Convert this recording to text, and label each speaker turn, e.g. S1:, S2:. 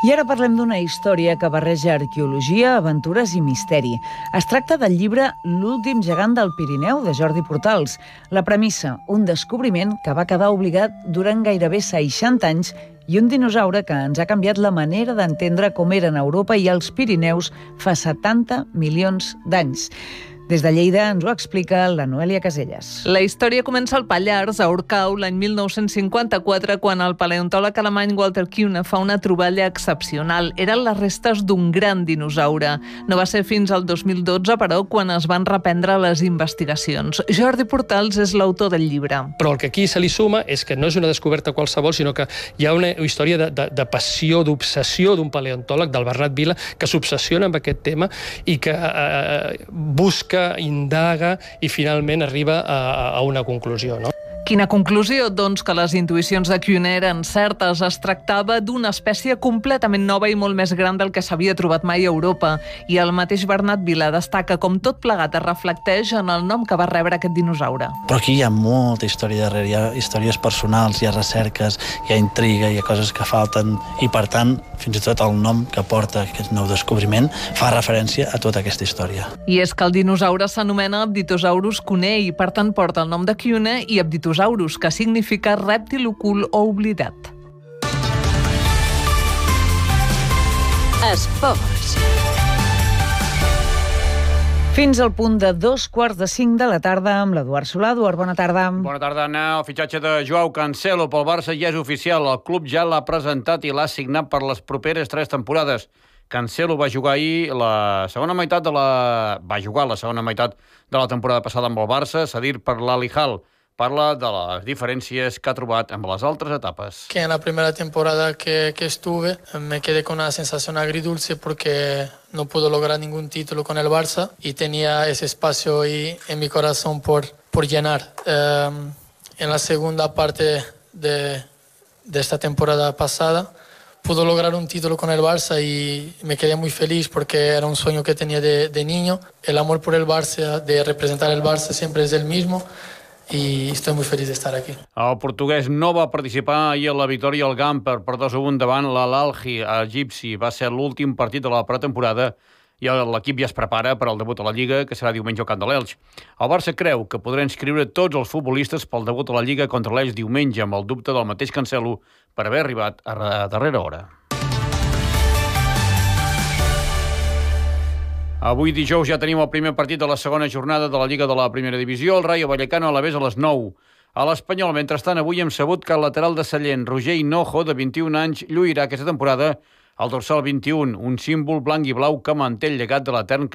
S1: I ara parlem d'una història que barreja arqueologia, aventures i misteri. Es tracta del llibre L'últim gegant del Pirineu, de Jordi Portals. La premissa, un descobriment que va quedar obligat durant gairebé 60 anys i un dinosaure que ens ha canviat la manera d'entendre com eren Europa i els Pirineus fa 70 milions d'anys. Des de Lleida ens ho explica la Noèlia Caselles.
S2: La història comença al Pallars, a Orcau, l'any 1954, quan el paleontòleg alemany Walter Kühne fa una troballa excepcional. Eren les restes d'un gran dinosaure. No va ser fins al 2012, però, quan es van reprendre les investigacions. Jordi Portals és l'autor del llibre.
S3: Però el que aquí se li suma és que no és una descoberta qualsevol, sinó que hi ha una història de passió, d'obsessió d'un paleontòleg, del Bernat Vila, que s'obsessiona amb aquest tema i que busca, indaga i finalment arriba a una conclusió, no?
S2: Quina conclusió? Doncs que les intuïcions de Kühne eren certes. Es tractava d'una espècie completament nova i molt més gran del que s'havia trobat mai a Europa. I el mateix Bernat Vila destaca com tot plegat es reflecteix en el nom que va rebre aquest dinosaure.
S4: Però aquí hi ha molta història darrere, hi ha històries personals, hi ha recerques, hi ha intriga, hi ha coses que falten i, per tant, fins i tot el nom que porta aquest nou descobriment fa referència a tota aquesta història.
S2: I és que el dinosaure s'anomena Apditosaurus cunei i, per tant, porta el nom de Kühne i Apditosaurus, que significa rèptil ocult o oblidat.
S5: Esports.
S1: Fins al punt de 2:45 de la tarda amb l'Eduard Solà. Eduard, bona tarda.
S6: Bona tarda, Anna. El fitxatge de Joao Cancelo pel Barça ja és oficial. El club ja l'ha presentat i l'ha signat per les properes 3 temporades. Cancelo va jugar ahir la segona meitat de la temporada passada amb el Barça, cedit per l'Al Hilal. Parla de les diferències que ha trobat amb les altres etapes.
S7: Que en la primera temporada que estuve me quedé con una sensación agridulce porque no pude lograr ningún título con el Barça y tenía ese espacio ahí en mi corazón por llenar. En la segunda parte de esta temporada pasada pude lograr un título con el Barça y me quedé muy feliz porque era un sueño que tenía de niño. El amor por el Barça, de representar el Barça, siempre es el mismo. I estic molt feliç d'estar aquí.
S6: El portuguès no va participar ahir a la victòria al Gamper per 2-1 davant l'Al-Ahly egipci. Va ser l'últim partit de la pretemporada i l'equip ja es prepara per al debut a la Lliga, que serà diumenge al camp de l'Elx. El Barça creu que podrà inscriure tots els futbolistes pel debut a la Lliga contra l'Elx diumenge, amb el dubte del mateix Cancelo per haver arribat a darrera hora. Avui dijous ja tenim el primer partit de la segona jornada de la Lliga de la Primera Divisió. El Rayo Vallecano a l'Alavés a les 9. A l'Espanyol, mentrestant, avui hem sabut que el lateral de Sallent, Roger Hinojo, de 21 anys, lluirà aquesta temporada al dorsal 21, un símbol blanc i blau que manté el llegat de l'etern